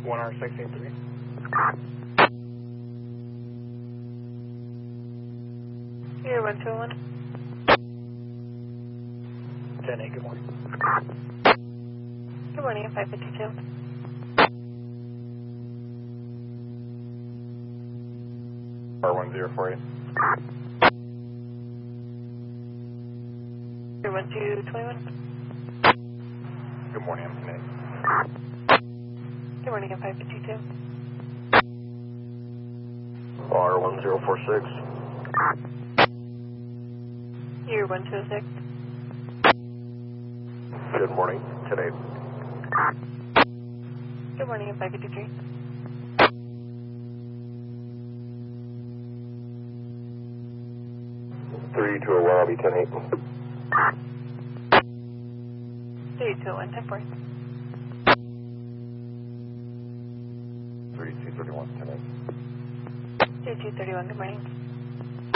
1 hour 16-3. Here, 121. 10-8, good morning. Good morning, 552. R1048. Here, 1221. Good morning, I'm 10-8. Good morning, 552. R1046. Here, 126. Good morning, 10-8. Good morning, 553. Three to a well, I'll be 10-8. 3201, 10-4. 3231, 10-8. 3231, good morning.